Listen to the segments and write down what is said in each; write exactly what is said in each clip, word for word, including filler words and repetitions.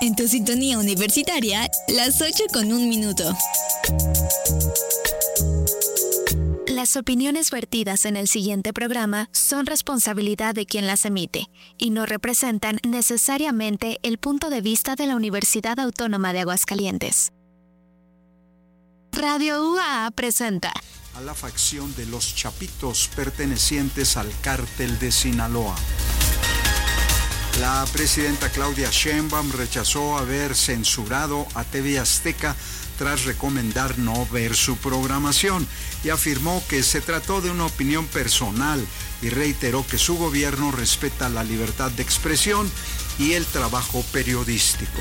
En tu sintonía universitaria, las ocho con un minuto. Las opiniones vertidas en el siguiente programa son responsabilidad de quien las emite y no representan necesariamente el punto de vista de la Universidad Autónoma de Aguascalientes. Radio U A A presenta a la facción de los Chapitos pertenecientes al cártel de Sinaloa. La presidenta Claudia Sheinbaum rechazó haber censurado a T V Azteca tras recomendar no ver su programación y afirmó que se trató de una opinión personal y reiteró que su gobierno respeta la libertad de expresión y el trabajo periodístico.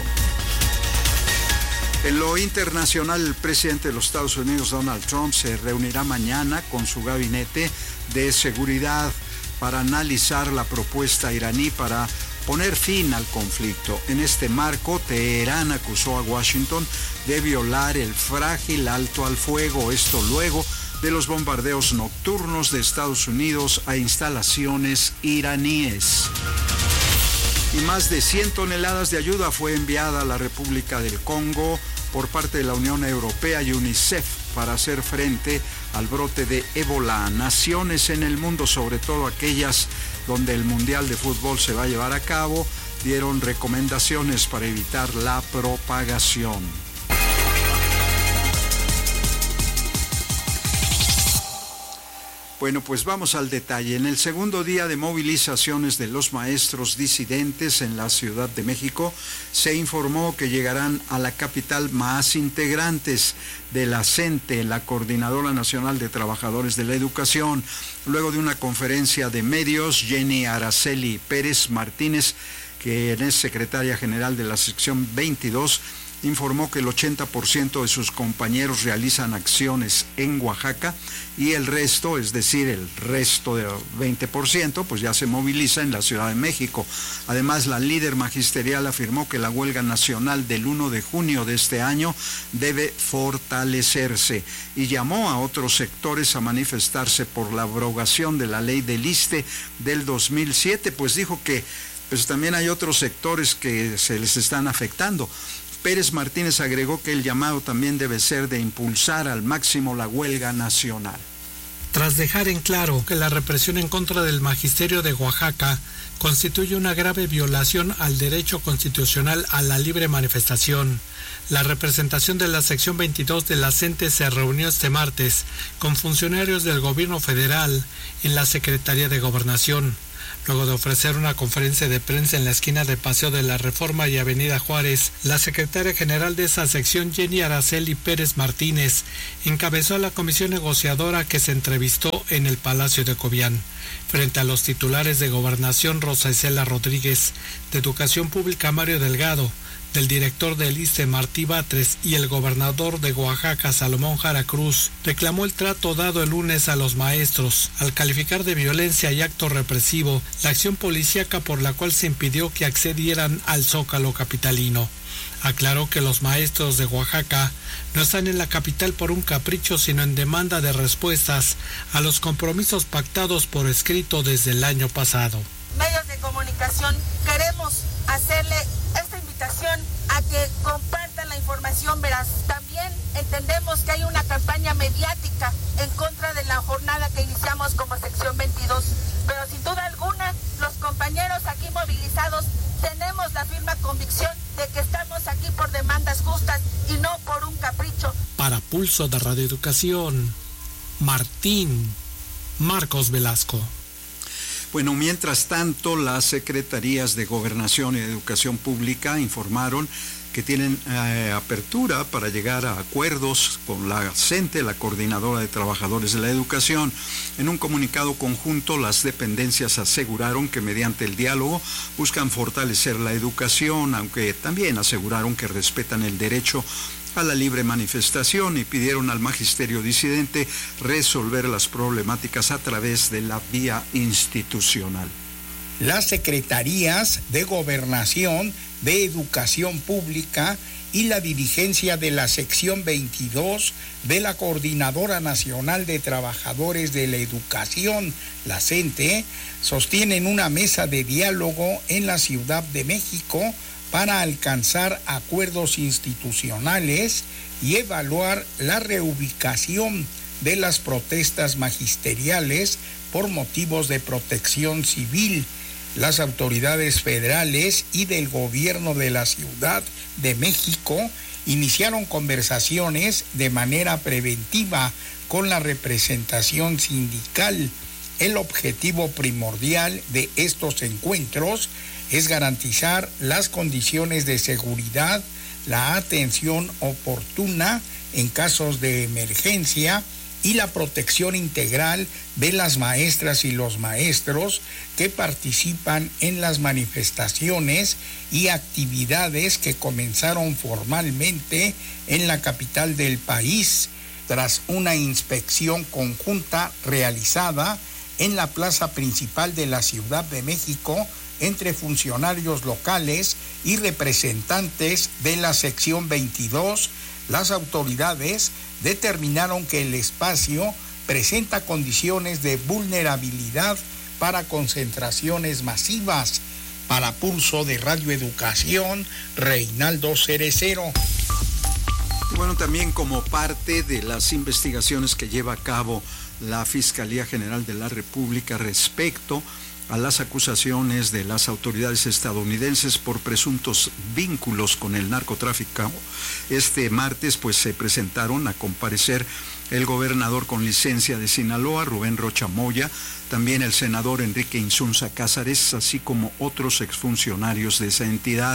En lo internacional, el presidente de los Estados Unidos, Donald Trump, se reunirá mañana con su gabinete de seguridad para analizar la propuesta iraní para poner fin al conflicto. En este marco, Teherán acusó a Washington de violar el frágil alto al fuego, esto luego de los bombardeos nocturnos de Estados Unidos a instalaciones iraníes. Y más de cien toneladas de ayuda fue enviada a la República del Congo por parte de la Unión Europea y UNICEF para hacer frente al brote de ébola. Naciones en el mundo, sobre todo aquellas donde el Mundial de Fútbol se va a llevar a cabo, dieron recomendaciones para evitar la propagación. Bueno, pues vamos al detalle. En el segundo día de movilizaciones de los maestros disidentes en la Ciudad de México, se informó que llegarán a la capital más integrantes de la CENTE, la Coordinadora Nacional de Trabajadores de la Educación. Luego de una conferencia de medios, Jenny Araceli Pérez Martínez, que es secretaria general de la sección veintidós, informó que el ochenta por ciento de sus compañeros realizan acciones en Oaxaca y el resto, es decir, el resto del veinte por ciento, pues ya se moviliza en la Ciudad de México. Además, la líder magisterial afirmó que la huelga nacional del primero de junio de este año debe fortalecerse y llamó a otros sectores a manifestarse por la abrogación de la ley del ISSSTE del dos mil siete, pues dijo que pues también hay otros sectores que se les están afectando. Pérez Martínez agregó que el llamado también debe ser de impulsar al máximo la huelga nacional. Tras dejar en claro que la represión en contra del magisterio de Oaxaca constituye una grave violación al derecho constitucional a la libre manifestación, la representación de la sección veintidós de la CENTE se reunió este martes con funcionarios del gobierno federal en la Secretaría de Gobernación. Luego de ofrecer una conferencia de prensa en la esquina de Paseo de la Reforma y Avenida Juárez, la secretaria general de esa sección, Jenny Araceli Pérez Martínez, encabezó a la comisión negociadora que se entrevistó en el Palacio de Cobián. Frente a los titulares de Gobernación, Rosa Isela Rodríguez, de Educación Pública, Mario Delgado, del director del ISSSTE, Martí Batres, y el gobernador de Oaxaca, Salomón Jara Cruz, reclamó el trato dado el lunes a los maestros, al calificar de violencia y acto represivo la acción policíaca por la cual se impidió que accedieran al Zócalo capitalino. Aclaró que los maestros de Oaxaca no están en la capital por un capricho, sino en demanda de respuestas a los compromisos pactados por escrito desde el año pasado. Medios de comunicación, queremos hacerle esta invitación a que compartan la información veraz. También entendemos que hay una campaña mediática en contra de la jornada que iniciamos como sección veintidós, pero sin duda alguna los compañeros aquí movilizados tenemos la firme convicción de que estamos aquí por demandas justas y no por un capricho. Para Pulso de Radio Educación, Martín Marcos Velasco. Bueno, mientras tanto, las secretarías de Gobernación y de Educación Pública informaron que tienen eh, apertura para llegar a acuerdos con la CENTE, la Coordinadora de Trabajadores de la Educación. En un comunicado conjunto, las dependencias aseguraron que mediante el diálogo buscan fortalecer la educación, aunque también aseguraron que respetan el derecho a la libre manifestación y pidieron al magisterio disidente resolver las problemáticas a través de la vía institucional. Las secretarías de Gobernación, de Educación Pública y la dirigencia de la sección veintidós de la Coordinadora Nacional de Trabajadores de la Educación, la CENTE, sostienen una mesa de diálogo en la Ciudad de México para alcanzar acuerdos institucionales y evaluar la reubicación de las protestas magisteriales por motivos de protección civil. Las autoridades federales y del gobierno de la Ciudad de México iniciaron conversaciones de manera preventiva con la representación sindical. El objetivo primordial de estos encuentros es garantizar las condiciones de seguridad, la atención oportuna en casos de emergencia y la protección integral de las maestras y los maestros que participan en las manifestaciones y actividades que comenzaron formalmente en la capital del país, tras una inspección conjunta realizada en la plaza principal de la Ciudad de México entre funcionarios locales y representantes de la sección veintidós. Las autoridades determinaron que el espacio presenta condiciones de vulnerabilidad para concentraciones masivas. Para Pulso de Radio Educación, Reinaldo Cerecero. Bueno, también como parte de las investigaciones que lleva a cabo la Fiscalía General de la República respecto a las acusaciones de las autoridades estadounidenses por presuntos vínculos con el narcotráfico. Este martes pues se presentaron a comparecer el gobernador con licencia de Sinaloa, Rubén Rocha Moya, también el senador Enrique Insunza Cázares, así como otros exfuncionarios de esa entidad.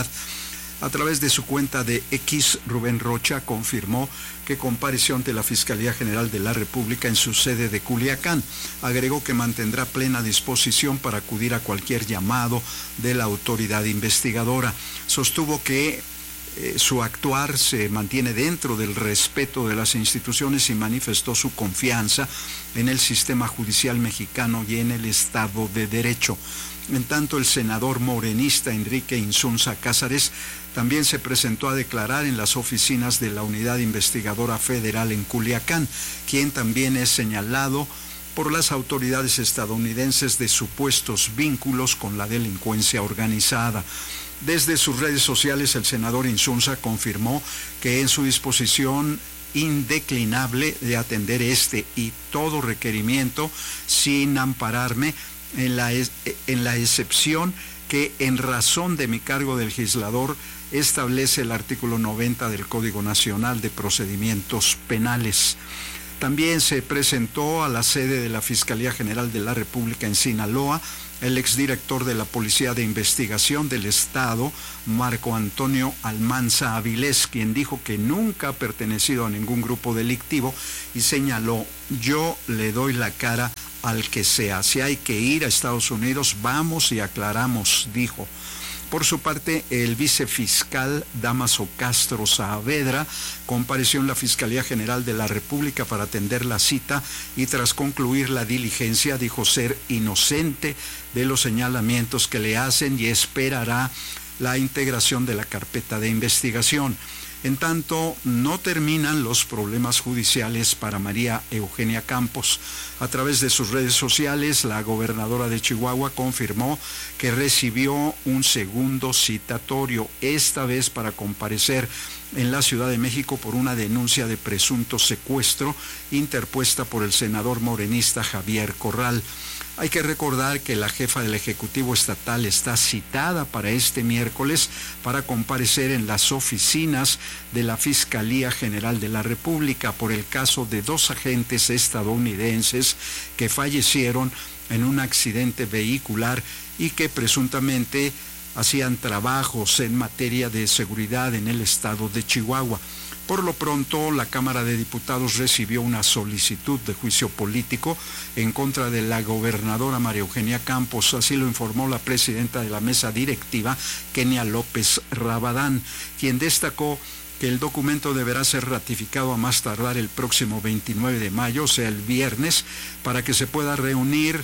A través de su cuenta de X, Rubén Rocha confirmó que compareció ante la Fiscalía General de la República en su sede de Culiacán. Agregó que mantendrá plena disposición para acudir a cualquier llamado de la autoridad investigadora. Sostuvo que eh, su actuar se mantiene dentro del respeto de las instituciones y manifestó su confianza en el sistema judicial mexicano y en el Estado de Derecho. En tanto, el senador morenista Enrique Insunza Cázares también se presentó a declarar en las oficinas de la Unidad Investigadora Federal en Culiacán, quien también es señalado por las autoridades estadounidenses de supuestos vínculos con la delincuencia organizada. Desde sus redes sociales, el senador Insunza confirmó que en su disposición indeclinable de atender este y todo requerimiento sin ampararme en la, en la excepción que en razón de mi cargo de legislador establece el artículo noventa del Código Nacional de Procedimientos Penales. También se presentó a la sede de la Fiscalía General de la República en Sinaloa el exdirector de la Policía de Investigación del Estado, Marco Antonio Almanza Avilés, quien dijo que nunca ha pertenecido a ningún grupo delictivo y señaló: yo le doy la cara al que sea. Si hay que ir a Estados Unidos, vamos y aclaramos, dijo. Por su parte, el vicefiscal Dámaso Castro Saavedra compareció en la Fiscalía General de la República para atender la cita y tras concluir la diligencia dijo ser inocente de los señalamientos que le hacen y esperará la integración de la carpeta de investigación. En tanto, no terminan los problemas judiciales para María Eugenia Campos. A través de sus redes sociales, la gobernadora de Chihuahua confirmó que recibió un segundo citatorio, esta vez para comparecer en la Ciudad de México por una denuncia de presunto secuestro interpuesta por el senador morenista Javier Corral. Hay que recordar que la jefa del Ejecutivo Estatal está citada para este miércoles para comparecer en las oficinas de la Fiscalía General de la República por el caso de dos agentes estadounidenses que fallecieron en un accidente vehicular y que presuntamente hacían trabajos en materia de seguridad en el estado de Chihuahua. Por lo pronto, la Cámara de Diputados recibió una solicitud de juicio político en contra de la gobernadora María Eugenia Campos, así lo informó la presidenta de la mesa directiva, Kenia López Rabadán, quien destacó que el documento deberá ser ratificado a más tardar el próximo veintinueve de mayo, o sea, el viernes, para que se pueda reunir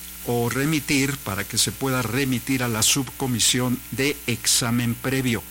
o remitir, para que se pueda remitir a la subcomisión de examen previo.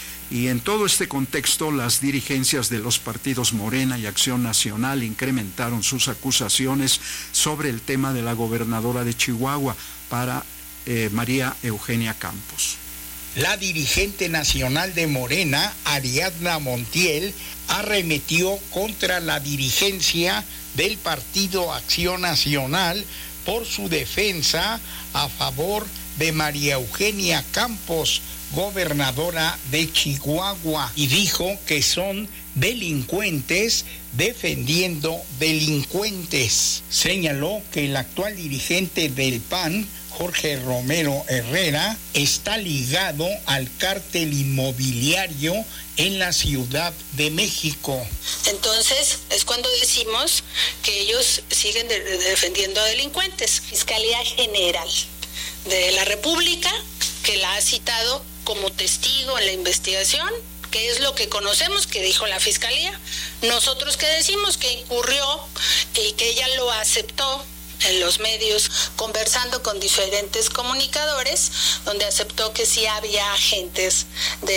Y en todo este contexto, las dirigencias de los partidos Morena y Acción Nacional incrementaron sus acusaciones sobre el tema de la gobernadora de Chihuahua para eh, María Eugenia Campos. La dirigente nacional de Morena, Ariadna Montiel, arremetió contra la dirigencia del Partido Acción Nacional por su defensa a favor de María Eugenia Campos, gobernadora de Chihuahua, y dijo que son delincuentes defendiendo delincuentes. Señaló que el actual dirigente del P A N, Jorge Romero Herrera, está ligado al cártel inmobiliario en la Ciudad de México. Entonces, es cuando decimos que ellos siguen de- de defendiendo a delincuentes. Fiscalía General de la República, que la ha citado como testigo en la investigación, que es lo que conocemos que dijo la Fiscalía. Nosotros que decimos que incurrió y que ella lo aceptó en los medios, conversando con diferentes comunicadores, donde aceptó que sí había agentes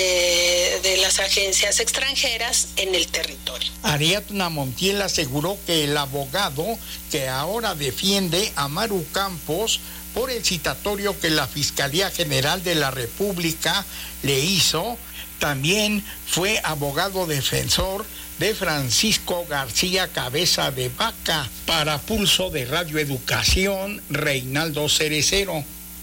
de, de las agencias extranjeras en el territorio. Ariadna Montiel aseguró que el abogado que ahora defiende a Maru Campos por el citatorio que la Fiscalía General de la República le hizo, también fue abogado defensor de Francisco García Cabeza de Vaca. Para Pulso de Radio Educación, Reinaldo Cerecero.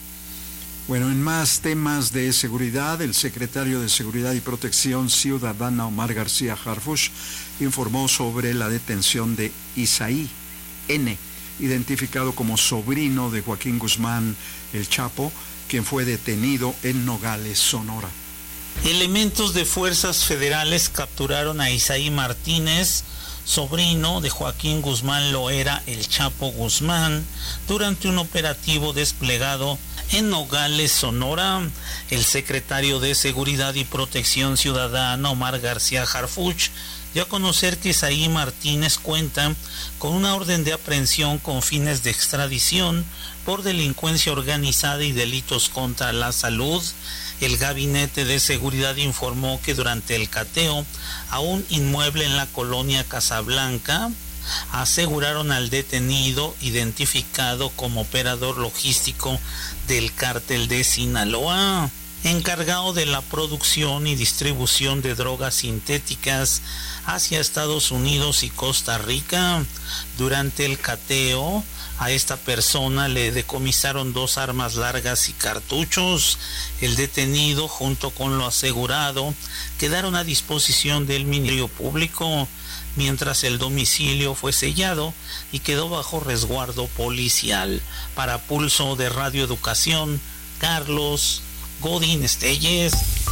Bueno, en más temas de seguridad, el secretario de Seguridad y Protección Ciudadana, Omar García Harfuch, informó sobre la detención de Isaí N., identificado como sobrino de Joaquín Guzmán El Chapo, quien fue detenido en Nogales, Sonora. Elementos de fuerzas federales capturaron a Isaí Martínez, sobrino de Joaquín Guzmán Loera El Chapo Guzmán, durante un operativo desplegado en Nogales, Sonora. El secretario de Seguridad y Protección Ciudadana, Omar García Harfuch, dio a conocer que Isaí Martínez cuenta con una orden de aprehensión con fines de extradición por delincuencia organizada y delitos contra la salud. El Gabinete de Seguridad informó que durante el cateo a un inmueble en la colonia Casablanca, aseguraron al detenido, identificado como operador logístico del cártel de Sinaloa, encargado de la producción y distribución de drogas sintéticas hacia Estados Unidos y Costa Rica. Durante el cateo, a esta persona le decomisaron dos armas largas y cartuchos. El detenido, junto con lo asegurado, quedaron a disposición del Ministerio Público, mientras el domicilio fue sellado y quedó bajo resguardo policial. Para Pulso de Radio Educación, Carlos Godín Estelles.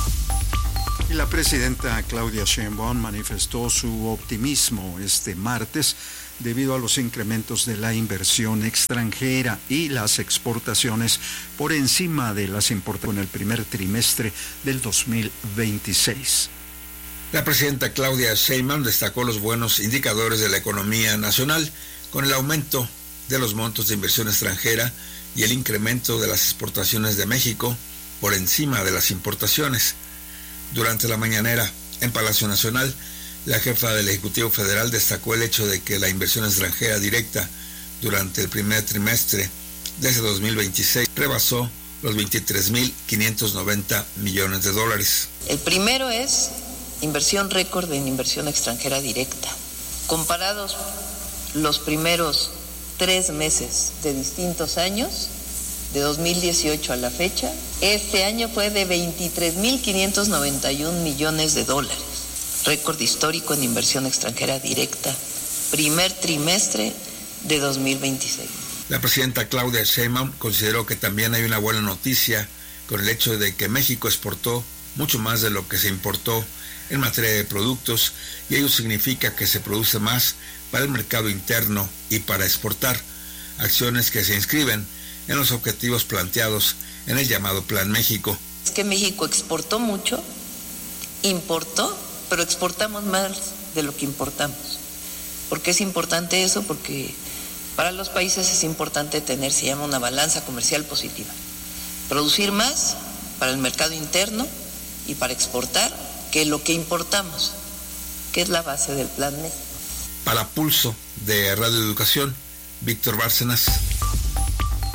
Y la presidenta Claudia Sheinbaum manifestó su optimismo este martes debido a los incrementos de la inversión extranjera y las exportaciones por encima de las importaciones en el primer trimestre del dos mil veintiséis. La presidenta Claudia Sheinbaum destacó los buenos indicadores de la economía nacional con el aumento de los montos de inversión extranjera y el incremento de las exportaciones de México por encima de las importaciones. Durante la mañanera en Palacio Nacional, la jefa del Ejecutivo Federal destacó el hecho de que la inversión extranjera directa durante el primer trimestre de ese dos mil veintiséis rebasó los veintitrés mil quinientos noventa millones de dólares. El primero es inversión récord en inversión extranjera directa. Comparados los primeros tres meses de distintos años, de dos mil dieciocho a la fecha, este año fue de veintitrés mil quinientos noventa y un millones de dólares. Récord histórico en inversión extranjera directa, primer trimestre de dos mil veintiséis. La presidenta Claudia Sheinbaum consideró que también hay una buena noticia con el hecho de que México exportó mucho más de lo que se importó en materia de productos, y ello significa que se produce más para el mercado interno y para exportar, acciones que se inscriben en los objetivos planteados en el llamado Plan México. Es que México exportó mucho, importó, pero exportamos más de lo que importamos. ¿Por qué es importante eso? Porque para los países es importante tener, se llama una balanza comercial positiva. Producir más para el mercado interno y para exportar que lo que importamos, que es la base del Plan México. Para Pulso de Radio Educación, Víctor Bárcenas.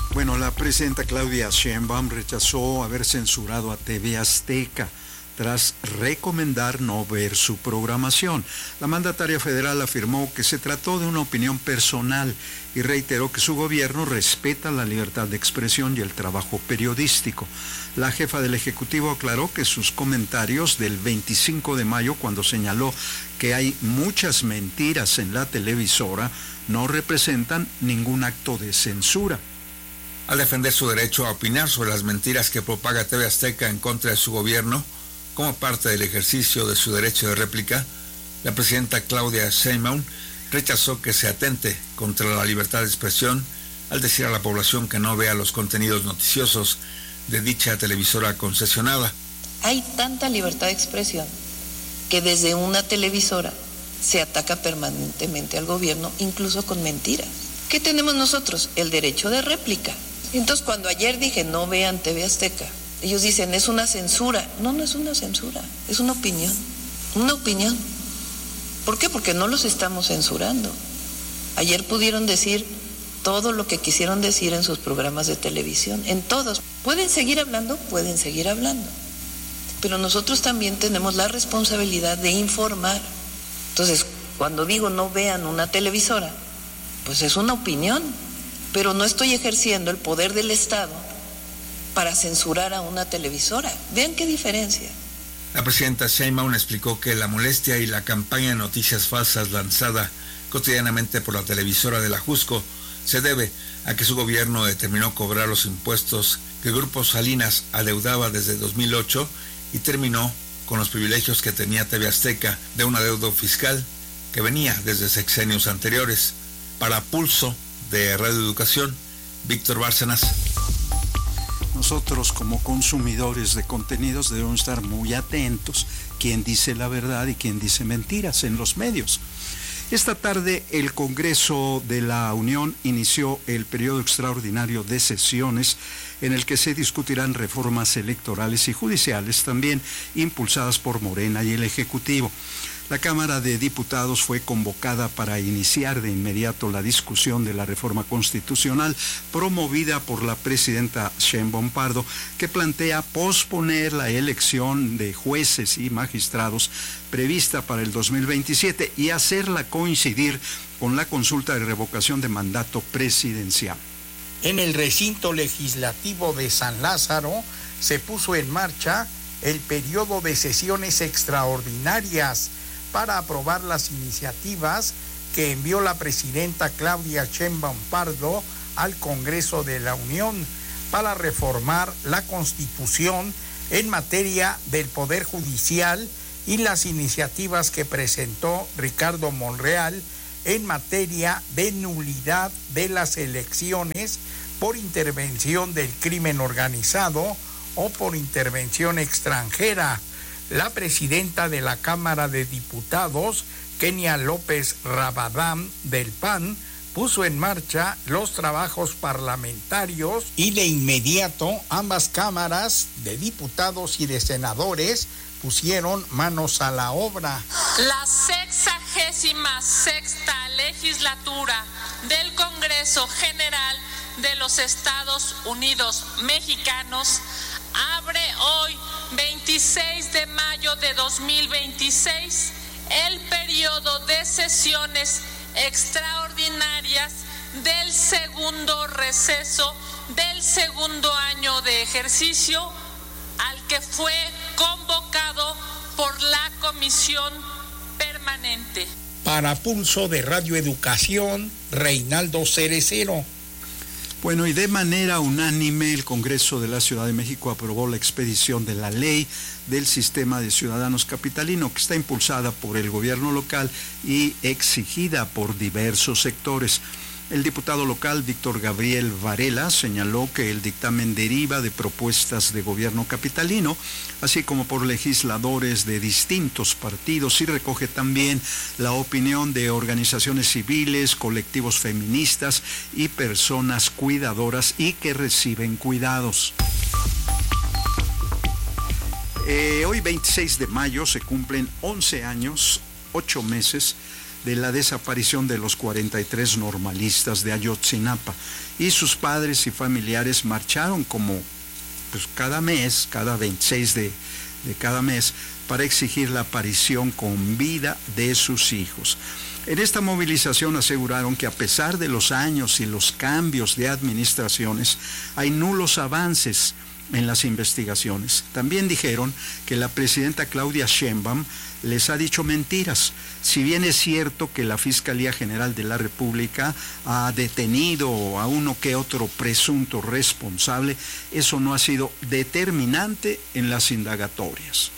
Bueno, la presidenta Claudia Sheinbaum rechazó haber censurado a T V Azteca tras recomendar no ver su programación. La mandataria federal afirmó que se trató de una opinión personal y reiteró que su gobierno respeta la libertad de expresión y el trabajo periodístico. La jefa del Ejecutivo aclaró que sus comentarios del veinticinco de mayo, cuando señaló que hay muchas mentiras en la televisora, no representan ningún acto de censura. Al defender su derecho a opinar sobre las mentiras que propaga T V Azteca en contra de su gobierno, como parte del ejercicio de su derecho de réplica, la presidenta Claudia Sheinbaum rechazó que se atente contra la libertad de expresión al decir a la población que no vea los contenidos noticiosos de dicha televisora concesionada. Hay tanta libertad de expresión que desde una televisora se ataca permanentemente al gobierno, incluso con mentiras. ¿Qué tenemos nosotros? El derecho de réplica. Entonces, cuando ayer dije no vean T V Azteca, ellos dicen es una censura. No, no es una censura, es una opinión. Una opinión. ¿Por qué? Porque no los estamos censurando. Ayer pudieron decir todo lo que quisieron decir en sus programas de televisión, en todos. ¿Pueden seguir hablando? Pueden seguir hablando. Pero nosotros también tenemos la responsabilidad de informar. Entonces, cuando digo no vean una televisora, pues es una opinión, pero no estoy ejerciendo el poder del Estado para censurar a una televisora. Vean qué diferencia. La presidenta Sheinbaum explicó que la molestia y la campaña de noticias falsas lanzada cotidianamente por la televisora de la Jusco se debe a que su gobierno determinó cobrar los impuestos que el Grupo Salinas adeudaba desde dos mil ocho y terminó con los privilegios que tenía T V Azteca de un adeudo fiscal que venía desde sexenios anteriores. Para Pulso de Radio Educación, Víctor Bárcenas. Nosotros como consumidores de contenidos debemos estar muy atentos quién dice la verdad y quién dice mentiras en los medios. Esta tarde el Congreso de la Unión inició el periodo extraordinario de sesiones en el que se discutirán reformas electorales y judiciales, también impulsadas por Morena y el Ejecutivo. La Cámara de Diputados fue convocada para iniciar de inmediato la discusión de la reforma constitucional promovida por la presidenta Sheinbaum Pardo, que plantea posponer la elección de jueces y magistrados prevista para el dos mil veintisiete y hacerla coincidir con la consulta de revocación de mandato presidencial. En el recinto legislativo de San Lázaro se puso en marcha el periodo de sesiones extraordinarias para aprobar las iniciativas que envió la presidenta Claudia Sheinbaum Pardo al Congreso de la Unión para reformar la Constitución en materia del Poder Judicial y las iniciativas que presentó Ricardo Monreal en materia de nulidad de las elecciones por intervención del crimen organizado o por intervención extranjera. La presidenta de la Cámara de Diputados, Kenia López Rabadán del P A N, puso en marcha los trabajos parlamentarios y de inmediato ambas cámaras de diputados y de senadores pusieron manos a la obra. La sexagésima sexta legislatura del Congreso General de los Estados Unidos Mexicanos abre hoy, veintiséis de mayo de dos mil veintiséis, el periodo de sesiones extraordinarias del segundo receso del segundo año de ejercicio, al que fue convocado por la Comisión Permanente. Para Pulso de Radio Educación, Reinaldo Cerecero. Bueno, y de manera unánime el Congreso de la Ciudad de México aprobó la expedición de la ley del sistema de ciudadanos capitalino, que está impulsada por el gobierno local y exigida por diversos sectores. El diputado local Víctor Gabriel Varela señaló que el dictamen deriva de propuestas de gobierno capitalino, así como por legisladores de distintos partidos, y recoge también la opinión de organizaciones civiles, colectivos feministas y personas cuidadoras y que reciben cuidados. Eh, hoy veintiséis de mayo se cumplen once años, ocho meses de la desaparición de los cuarenta y tres normalistas de Ayotzinapa, y sus padres y familiares marcharon como pues, cada mes, cada veintiséis de, de cada mes, para exigir la aparición con vida de sus hijos. En esta movilización aseguraron que a pesar de los años y los cambios de administraciones, hay nulos avances en las investigaciones. También dijeron que la presidenta Claudia Sheinbaum les ha dicho mentiras. Si bien es cierto que la Fiscalía General de la República ha detenido a uno que otro presunto responsable, eso no ha sido determinante en las indagatorias.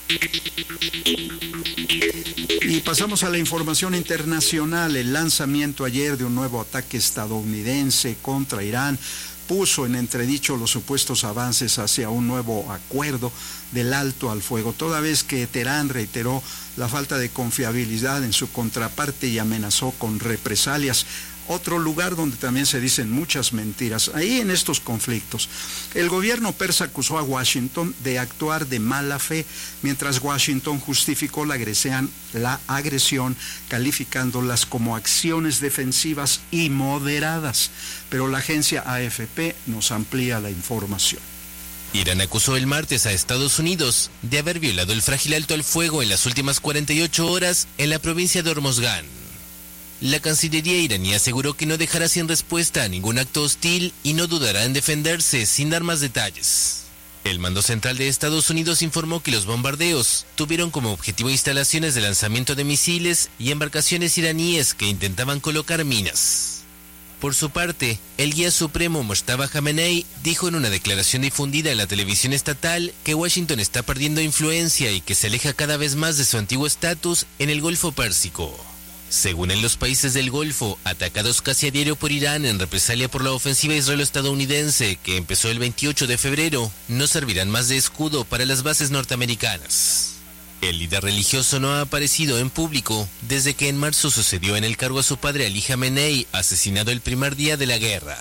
Y pasamos a la información internacional. El lanzamiento ayer de un nuevo ataque estadounidense contra Irán puso en entredicho los supuestos avances hacia un nuevo acuerdo del alto al fuego, toda vez que Teherán reiteró la falta de confiabilidad en su contraparte y amenazó con represalias. Otro lugar donde también se dicen muchas mentiras. Ahí en estos conflictos, el gobierno persa acusó a Washington de actuar de mala fe, mientras Washington justificó la agresión, la agresión calificándolas como acciones defensivas y moderadas. Pero la agencia A F P nos amplía la información. Irán acusó el martes a Estados Unidos de haber violado el frágil alto al fuego en las últimas cuarenta y ocho horas en la provincia de Hormozgán. La Cancillería iraní aseguró que no dejará sin respuesta a ningún acto hostil y no dudará en defenderse sin dar más detalles. El mando central de Estados Unidos informó que los bombardeos tuvieron como objetivo instalaciones de lanzamiento de misiles y embarcaciones iraníes que intentaban colocar minas. Por su parte, el guía supremo Mojtaba Khamenei dijo en una declaración difundida en la televisión estatal que Washington está perdiendo influencia y que se aleja cada vez más de su antiguo estatus en el Golfo Pérsico. Según él, los países del Golfo, atacados casi a diario por Irán en represalia por la ofensiva israelo-estadounidense que empezó el veintiocho de febrero, no servirán más de escudo para las bases norteamericanas. El líder religioso no ha aparecido en público desde que en marzo sucedió en el cargo a su padre Ali Khamenei, asesinado el primer día de la guerra.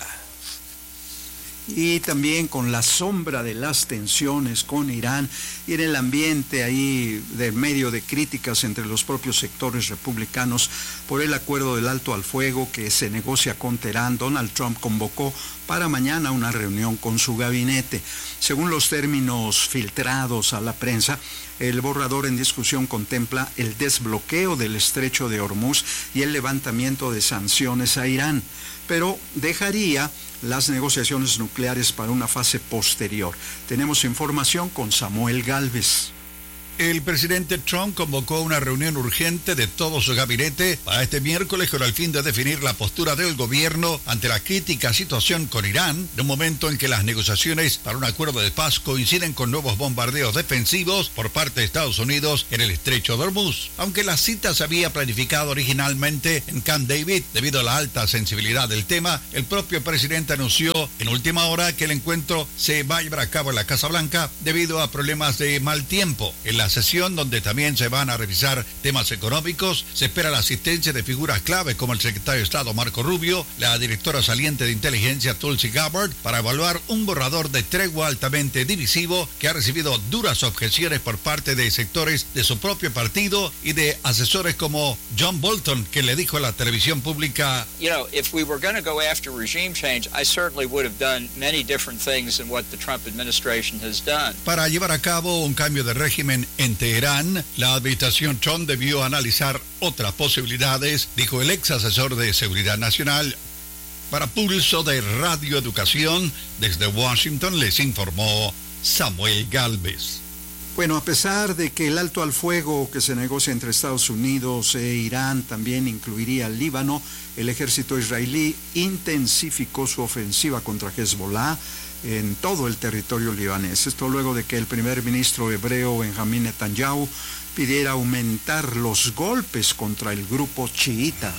Y también con la sombra de las tensiones con Irán y en el ambiente ahí de medio de críticas entre los propios sectores republicanos por el acuerdo del alto al fuego que se negocia con Teherán, Donald Trump convocó para mañana una reunión con su gabinete. Según los términos filtrados a la prensa, el borrador en discusión contempla el desbloqueo del estrecho de Hormuz y el levantamiento de sanciones a Irán, pero dejaría las negociaciones nucleares para una fase posterior. Tenemos información con Samuel Gálvez. El presidente Trump convocó una reunión urgente de todo su gabinete para este miércoles con el fin de definir la postura del gobierno ante la crítica situación con Irán, en un momento en que las negociaciones para un acuerdo de paz coinciden con nuevos bombardeos defensivos por parte de Estados Unidos en el estrecho de Hormuz. Aunque la cita se había planificado originalmente en Camp David, debido a la alta sensibilidad del tema, el propio presidente anunció en última hora que el encuentro se va a llevar a cabo en la Casa Blanca debido a problemas de mal tiempo. En la sesión, donde también se van a revisar temas económicos, se espera la asistencia de figuras clave como el secretario de Estado Marco Rubio, la directora saliente de inteligencia Tulsi Gabbard, para evaluar un borrador de tregua altamente divisivo que ha recibido duras objeciones por parte de sectores de su propio partido y de asesores como John Bolton, que le dijo a la televisión pública: You know, if we were going to go after regime change, I certainly would have done many different things than what the Trump administration has done. Para llevar a cabo un cambio de régimen en Teherán, la administración Trump debió analizar otras posibilidades, dijo el ex asesor de Seguridad Nacional. Para Pulso de Radio Educación, desde Washington les informó Samuel Gálvez. Bueno, a pesar de que el alto al fuego que se negocia entre Estados Unidos e Irán también incluiría al Líbano, el ejército israelí intensificó su ofensiva contra Hezbollah en todo el territorio libanés. Esto luego de que el primer ministro hebreo Benjamín Netanyahu pidiera aumentar los golpes contra el grupo chiita.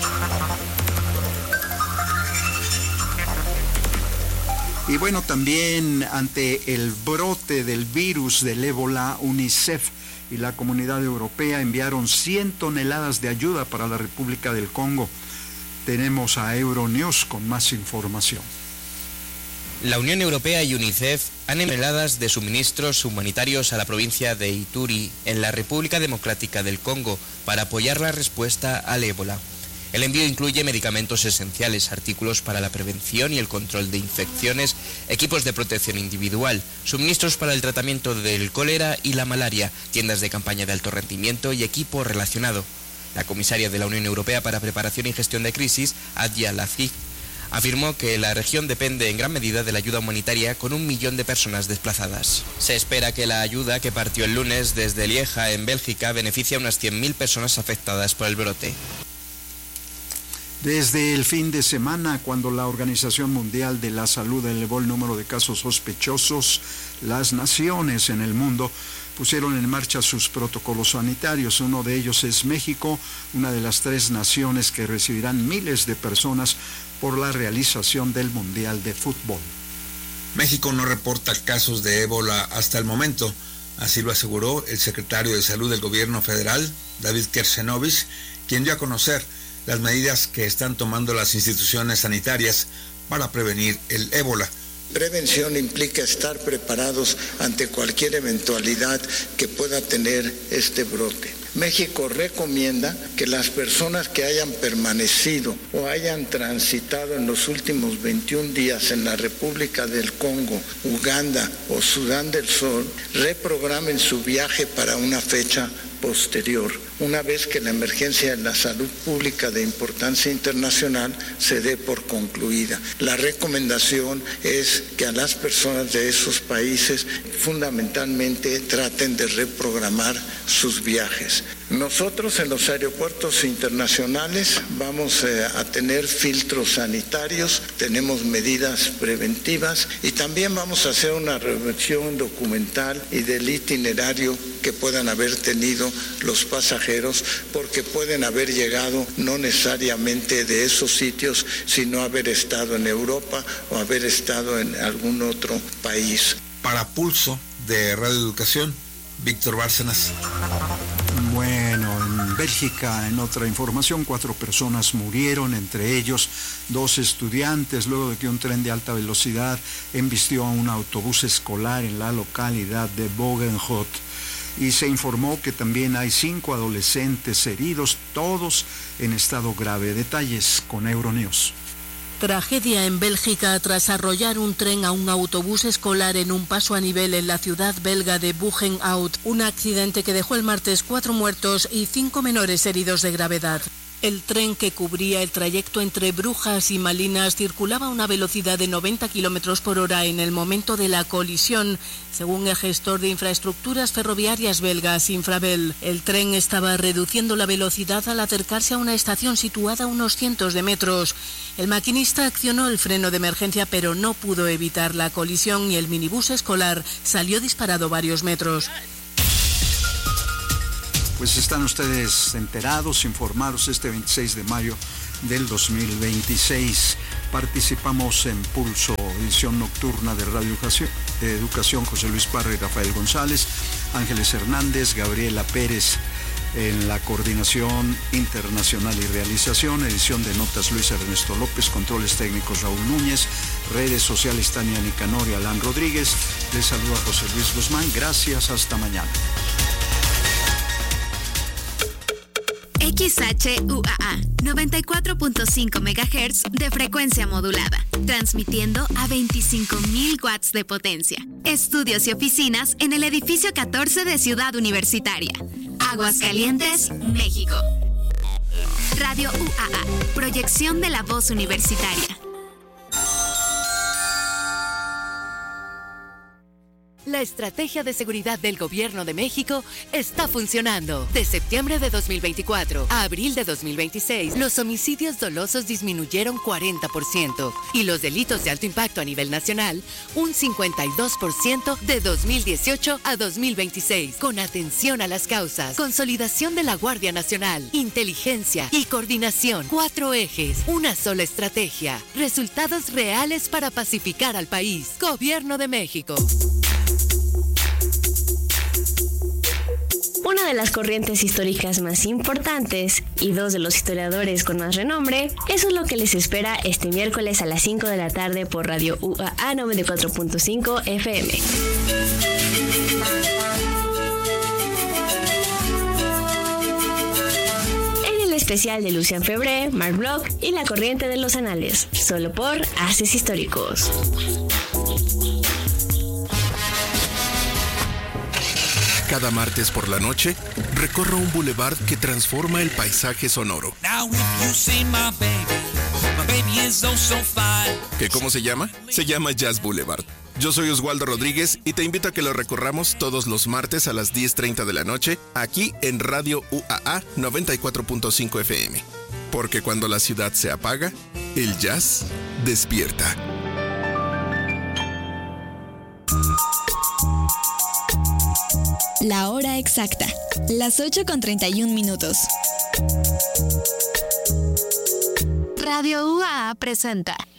Y bueno, también ante el brote del virus del ébola, UNICEF y la Comunidad Europea enviaron cien toneladas de ayuda para la República del Congo. Tenemos a Euronews con más información. La Unión Europea y UNICEF han enviado toneladas de suministros humanitarios a la provincia de Ituri, en la República Democrática del Congo, para apoyar la respuesta al ébola. El envío incluye medicamentos esenciales, artículos para la prevención y el control de infecciones, equipos de protección individual, suministros para el tratamiento del cólera y la malaria, tiendas de campaña de alto rendimiento y equipo relacionado. La comisaria de la Unión Europea para Preparación y Gestión de Crisis, Adja Lafiq, afirmó que la región depende en gran medida de la ayuda humanitaria, con un millón de personas desplazadas. Se espera que la ayuda, que partió el lunes desde Lieja, en Bélgica, beneficie a unas cien mil personas afectadas por el brote. Desde el fin de semana, cuando la Organización Mundial de la Salud elevó el número de casos sospechosos, las naciones en el mundo pusieron en marcha sus protocolos sanitarios. Uno de ellos es México, una de las tres naciones que recibirán miles de personas por la realización del Mundial de Fútbol. México no reporta casos de ébola hasta el momento, así lo aseguró el secretario de Salud del Gobierno Federal, David Kersenovich, quien dio a conocer las medidas que están tomando las instituciones sanitarias para prevenir el ébola. Prevención implica estar preparados ante cualquier eventualidad que pueda tener este brote. México recomienda que las personas que hayan permanecido o hayan transitado en los últimos veintiún días en la República del Congo, Uganda o Sudán del Sur reprogramen su viaje para una fecha posterior, una vez que la emergencia de la salud pública de importancia internacional se dé por concluida. La recomendación es que a las personas de esos países fundamentalmente traten de reprogramar sus viajes. Nosotros en los aeropuertos internacionales vamos eh, a tener filtros sanitarios, tenemos medidas preventivas y también vamos a hacer una revisión documental y del itinerario que puedan haber tenido los pasajeros, porque pueden haber llegado no necesariamente de esos sitios, sino haber estado en Europa o haber estado en algún otro país. Para Pulso de Radio Educación, Víctor Bárcenas. Bueno, en Bélgica, en otra información, cuatro personas murieron, entre ellos dos estudiantes, luego de que un tren de alta velocidad embistió a un autobús escolar en la localidad de Bogenhout. Y se informó que también hay cinco adolescentes heridos, todos en estado grave. Detalles con Euronews. Tragedia en Bélgica tras arrollar un tren a un autobús escolar en un paso a nivel en la ciudad belga de Bogenhout. Un accidente que dejó el martes cuatro muertos y cinco menores heridos de gravedad. El tren, que cubría el trayecto entre Brujas y Malinas, circulaba a una velocidad de noventa kilómetros por hora en el momento de la colisión, según el gestor de infraestructuras ferroviarias belgas, Infrabel. El tren estaba reduciendo la velocidad al acercarse a una estación situada a unos cientos de metros. El maquinista accionó el freno de emergencia, pero no pudo evitar la colisión y el minibús escolar salió disparado varios metros. Pues están ustedes enterados, informados. Este veintiséis de mayo del dos mil veintiséis participamos en Pulso, edición nocturna de Radio Educación, Educación José Luis Parra y Rafael González, Ángeles Hernández, Gabriela Pérez en la coordinación internacional y realización, edición de notas Luis Ernesto López, controles técnicos Raúl Núñez, redes sociales Tania Nicanor y Alan Rodríguez. Les saluda José Luis Guzmán, gracias, hasta mañana. X H U A A, noventa y cuatro punto cinco megahertz de frecuencia modulada, transmitiendo a veinticinco mil watts de potencia. Estudios y oficinas en el edificio catorce de Ciudad Universitaria. Aguascalientes, México. Radio U A A, proyección de la voz universitaria. La estrategia de seguridad del Gobierno de México está funcionando. De septiembre de dos mil veinticuatro a abril de dos mil veintiséis, los homicidios dolosos disminuyeron cuarenta por ciento y los delitos de alto impacto a nivel nacional un cincuenta y dos por ciento de dos mil dieciocho a dos mil veintiséis. Con atención a las causas, consolidación de la Guardia Nacional, inteligencia y coordinación. Cuatro ejes, una sola estrategia. Resultados reales para pacificar al país. Gobierno de México. una de las corrientes históricas más importantes y dos de los historiadores con más renombre. Eso es lo que les espera este miércoles a las cinco de la tarde por Radio U A A noventa y cuatro punto cinco F M. Especial de Lucian Febré, Marc Bloch y La Corriente de los Anales, solo por Haces Históricos. Cada martes por la noche, recorro un boulevard que transforma el paisaje sonoro. ¿Qué cómo se llama? Se llama Jazz Boulevard. Yo soy Oswaldo Rodríguez y te invito a que lo recorramos todos los martes a las diez treinta de la noche, aquí en Radio U A A noventa y cuatro punto cinco F M. Porque cuando la ciudad se apaga, el jazz despierta. La hora exacta, las ocho con treinta y un minutos. Radio U A A presenta